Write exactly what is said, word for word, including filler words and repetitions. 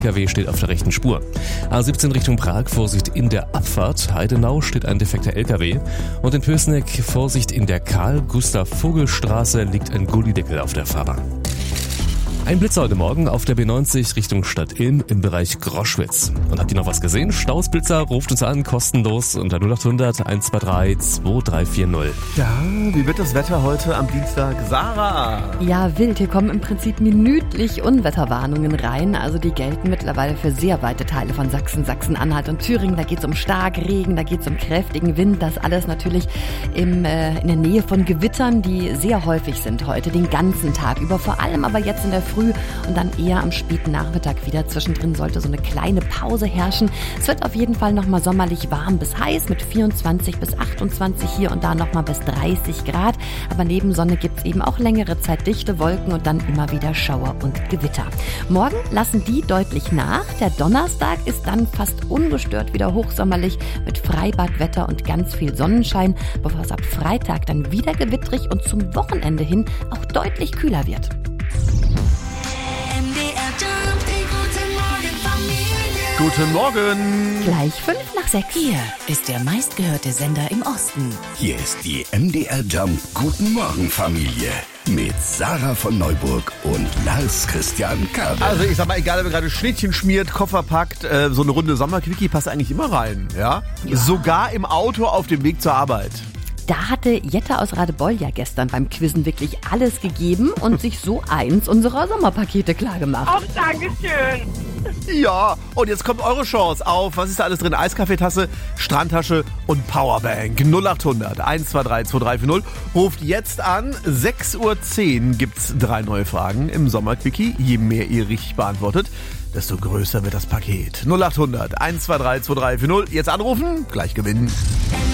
L K W steht auf der rechten Spur. A siebzehn Richtung Prag, Vorsicht in der Abfahrt. Heidenau steht ein defekter L K W. Und in Pößneck, Vorsicht in der Karl-Gustav-Vogel-Straße, liegt ein Gullideckel auf der Fahrbahn. Ein Blitz heute Morgen auf der B neunzig Richtung Stadt Ilm im Bereich Groschwitz. Und habt ihr noch was gesehen? Stausblitzer, ruft uns an, kostenlos unter null acht hundert eins zwei drei zwei drei vier null. Ja, wie wird das Wetter heute am Dienstag? Sarah! Ja, wild. Hier kommen im Prinzip minütlich Unwetterwarnungen rein. Also die gelten mittlerweile für sehr weite Teile von Sachsen, Sachsen-Anhalt und Thüringen. Da geht es um Starkregen, da geht es um kräftigen Wind. Das alles natürlich im, äh, in der Nähe von Gewittern, die sehr häufig sind heute den ganzen Tag über. Vor allem aber jetzt in der Früh und dann eher am späten Nachmittag wieder. Zwischendrin sollte so eine kleine Pause herrschen. Es wird auf jeden Fall nochmal sommerlich warm bis heiß mit vierundzwanzig bis achtundzwanzig, hier und da nochmal bis dreißig Grad. Aber neben Sonne gibt es eben auch längere Zeit dichte Wolken und dann immer wieder Schauer und Gewitter. Morgen lassen die deutlich nach. Der Donnerstag ist dann fast ungestört wieder hochsommerlich mit Freibadwetter und ganz viel Sonnenschein, bevor es ab Freitag dann wieder gewittrig und zum Wochenende hin auch deutlich kühler wird. Guten Morgen! Gleich fünf nach sechs. Hier ist der meistgehörte Sender im Osten. Hier ist die M D R Jump Guten Morgen Familie mit Sarah von Neuburg und Lars Christian Kabel. Also ich sag mal, egal ob ihr gerade Schnittchen schmiert, Koffer packt, äh, so eine Runde Sommerquickie passt eigentlich immer rein, ja? ja? Sogar im Auto auf dem Weg zur Arbeit. Da hatte Jette aus Radebeul ja gestern beim Quizzen wirklich alles gegeben und sich so eins unserer Sommerpakete klargemacht. Ach, Dankeschön. Ja, und jetzt kommt eure Chance auf, was ist da alles drin? Eiskaffeetasse, Strandtasche und Powerbank. null acht hundert eins zwei drei zwei drei vier null. Ruft jetzt an. sechs Uhr zehn gibt's drei neue Fragen im Sommerquickie. Je mehr ihr richtig beantwortet, desto größer wird das Paket. null acht hundert eins zwei drei zwei drei vier null. Jetzt anrufen, gleich gewinnen.